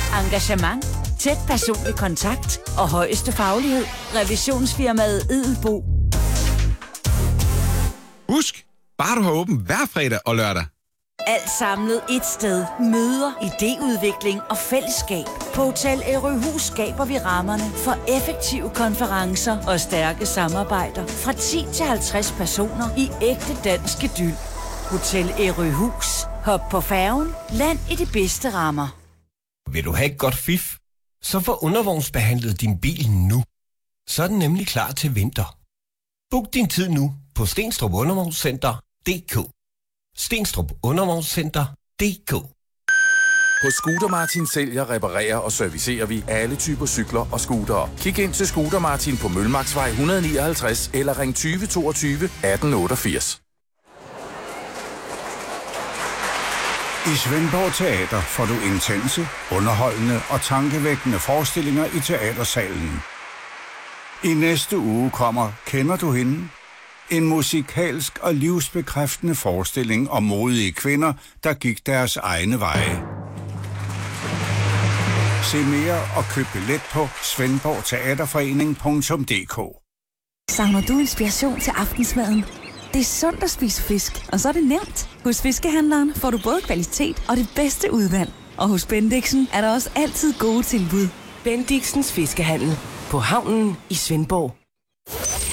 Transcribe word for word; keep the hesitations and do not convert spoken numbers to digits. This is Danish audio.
Engagement, tæt personlig kontakt og højeste faglighed. Revisionsfirmaet Edelbo. Husk, bare du har åbent hver fredag og lørdag. Alt samlet et sted. Møder, idéudvikling og fællesskab. På Hotel Ærøhus skaber vi rammerne for effektive konferencer og stærke samarbejder. Fra ti til halvtreds personer i ægte dansk idyl. Hotel Ærøhus. Hop på færgen. Land i de bedste rammer. Vil du have et godt fif? Så få undervognsbehandlet din bil nu. Så er den nemlig klar til vinter. Book din tid nu på Stenstrup Undervognscenter punktum d k. Stenstrup Undervognscenter punktum d k. Hos Scooter Martin sælger, reparerer og servicerer vi alle typer cykler og scootere. Kig ind til Scooter Martin på Mølmarksvej et hundrede nioghalvtreds eller ring tyve toogtyve atten otteogfirs. I Svendborg Teater får du intense, underholdende og tankevækkende forestillinger i teatersalen. I næste uge kommer Kender du hende? En musikalsk og livsbekræftende forestilling om modige kvinder, der gik deres egne veje. Se mere og køb billet på svendborg teaterforening punktum d k. Savner du inspiration til aftensmaden? Det er sundt at spise fisk, og så er det nemt. Hos Fiskehandleren får du både kvalitet og det bedste udvalg. Og hos Bendixen er der også altid gode tilbud. Bendixens Fiskehandel på havnen i Svendborg.